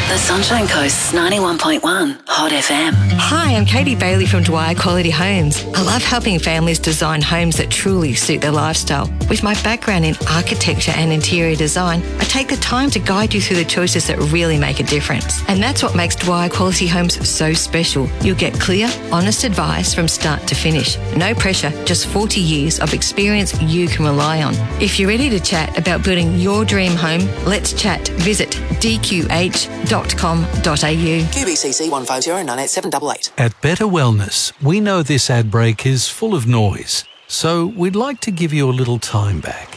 The Sunshine Coast's 91.1 Hot FM. Hi, I'm Katie Bailey from Dwyer Quality Homes. I love helping families design homes that truly suit their lifestyle. With my background in architecture and interior design, I take the time to guide you through the choices that really make a difference. And that's what makes Dwyer Quality Homes so special. You'll get clear, honest advice from start to finish. No pressure, just 40 years of experience you can rely on. If you're ready to chat about building your dream home, let's chat. Visit dqh.com.au. QBCC 150987888. At Better Wellness, we know this ad break is full of noise, so we'd like to give you a little time back.